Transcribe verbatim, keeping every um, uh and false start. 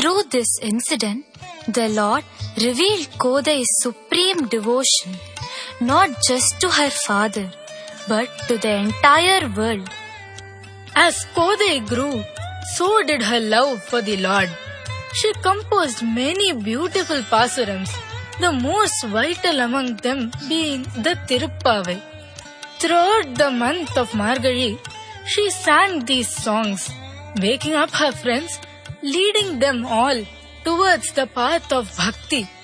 Through this incident, the Lord revealed Kodai's supreme devotion, not just to her father, but to the entire world. As Kodai grew, so did her love for the Lord. She composed many beautiful pasurams, the most vital among them being the Tiruppavai. Throughout the month of Margazhi, she sang these songs, waking up her friends, leading them all towards the path of bhakti.